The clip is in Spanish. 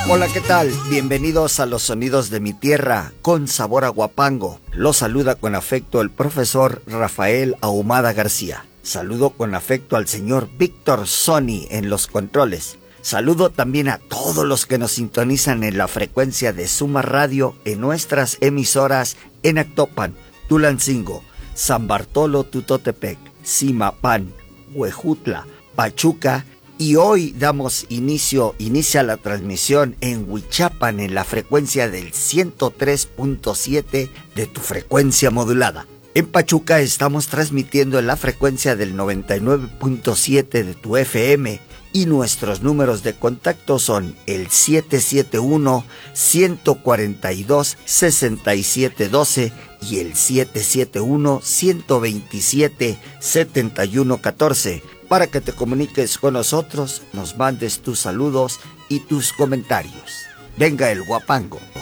Hola, ¿qué tal? Bienvenidos a los sonidos de mi tierra con sabor a Huapango. Los saluda con afecto el profesor Rafael Ahumada García. Saludo con afecto al señor Víctor Sony en los controles. Saludo también a todos los que nos sintonizan en la frecuencia de Suma Radio en nuestras emisoras en Actopan, Tulancingo, San Bartolo Tutotepec, Zimapán, Huejutla, Pachuca. Y hoy inicia la transmisión en Huichapan en la frecuencia del 103.7 de tu frecuencia modulada. En Pachuca estamos transmitiendo en la frecuencia del 99.7 de tu FM y nuestros números de contacto son el 771-142-6712 y el 771-127-7114. Para que te comuniques con nosotros, nos mandes tus saludos y tus comentarios. Venga el Huapango.